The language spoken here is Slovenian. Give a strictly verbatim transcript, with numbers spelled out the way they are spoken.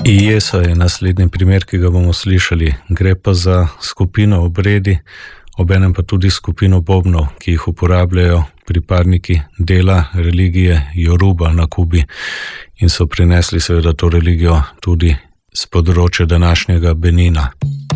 Ijesa je naslednji primer, ki ga bomo slišali. Gre pa za skupino obredi, obenem pa tudi skupino bobnov, ki jih uporabljajo pripadniki dela religije Joruba na Kubi in so prinesli seveda to religijo tudi s področja današnjega Benina.